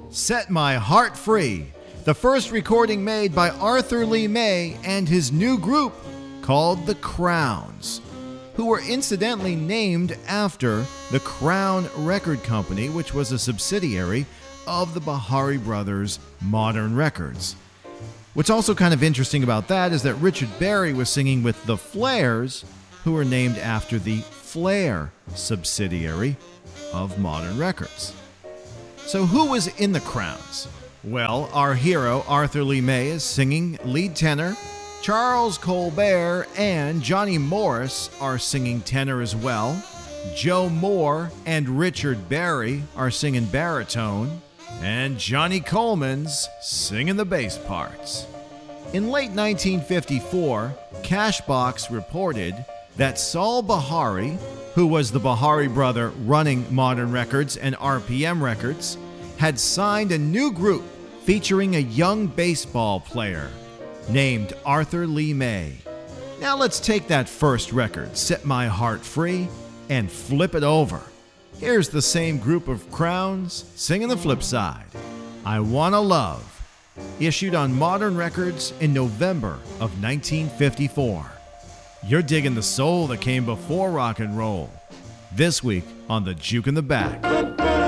Set My Heart Free, the first recording made by Arthur Lee May and his new group called The Crowns, who were incidentally named after the Crown Record Company, which was a subsidiary of the Bihari Brothers' Modern Records. What's also kind of interesting about that is that Richard Berry was singing with the Flairs, who were named after the Flair subsidiary of Modern Records. So who was in the Crowns? Well, our hero, Arthur Lee May, is singing lead tenor. Charles Colbert and Johnny Morris are singing tenor as well. Joe Moore and Richard Berry are singing baritone. And Johnny Coleman's singing the bass parts. In late 1954, Cashbox reported that Saul Bihari, who was the Bihari brother running Modern Records and RPM Records, had signed a new group featuring a young baseball player named Arthur Lee May. Now let's take that first record, Set My Heart Free, and flip it over. Here's the same group of Crowns singing the flip side, I Wanna Love, issued on Modern Records in November of 1954. You're digging the soul that came before rock and roll. This week on The Juke in the Back.